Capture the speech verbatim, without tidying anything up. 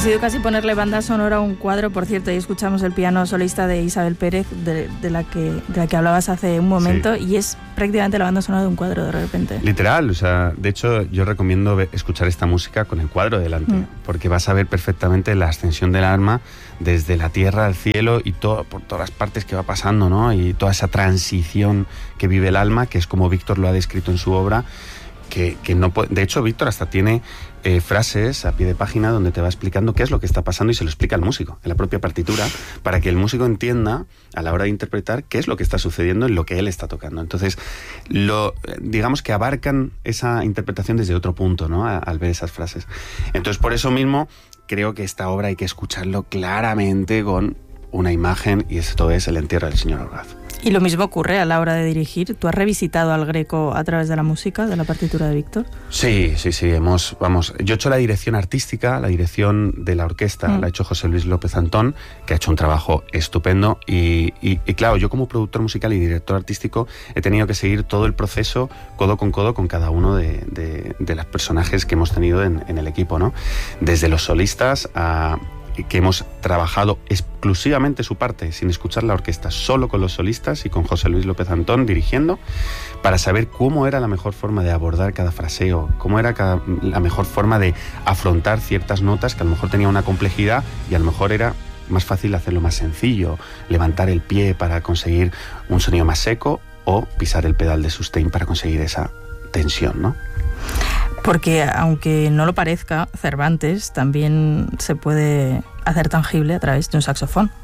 sido casi ponerle banda sonora a un cuadro. Por cierto, y escuchamos el piano solista de Isabel Pérez, de, de, la, que, de la que hablabas hace un momento, sí. Y es prácticamente la banda sonora de un cuadro de repente. Literal, o sea, de hecho yo recomiendo escuchar esta música con el cuadro delante, mm. porque vas a ver perfectamente la ascensión del alma desde la tierra al cielo y todo, por todas las partes que va pasando, ¿no? Y toda esa transición que vive el alma, que es como Víctor lo ha descrito en su obra, que, que no puede, de hecho Víctor hasta tiene eh, frases a pie de página donde te va explicando qué es lo que está pasando y se lo explica al músico en la propia partitura, para que el músico entienda a la hora de interpretar qué es lo que está sucediendo en lo que él está tocando. Entonces, lo, digamos que abarcan esa interpretación desde otro punto, ¿no? A, al ver esas frases. Entonces, por eso mismo creo que esta obra hay que escucharlo claramente con una imagen, y esto es El entierro del señor Orgaz. Y lo mismo ocurre a la hora de dirigir. ¿Tú has revisitado al Greco a través de la música, de la partitura de Víctor? Sí, sí, sí. Hemos, vamos, yo he hecho la dirección artística, la dirección de la orquesta, mm. la ha hecho José Luis López Antón, que ha hecho un trabajo estupendo. Y, y, y claro, yo como productor musical y director artístico he tenido que seguir todo el proceso codo con codo con cada uno de, de, de los personajes que hemos tenido en, en el equipo, ¿no? Desde los solistas a... que hemos trabajado exclusivamente su parte, sin escuchar la orquesta, solo con los solistas y con José Luis López Antón dirigiendo, para saber cómo era la mejor forma de abordar cada fraseo, cómo era cada, la mejor forma de afrontar ciertas notas que a lo mejor tenían una complejidad y a lo mejor era más fácil hacerlo más sencillo, levantar el pie para conseguir un sonido más seco o pisar el pedal de sustain para conseguir esa tensión, ¿no? Porque aunque no lo parezca, Cervantes también se puede hacer tangible a través de un saxofón.